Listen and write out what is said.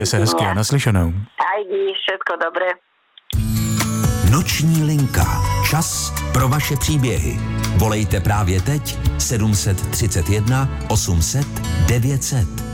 Se hezky a naslyšenou. Aj vy, všetko dobré. Noční linka. Čas pro vaše příběhy. Volejte právě teď 731 800 900.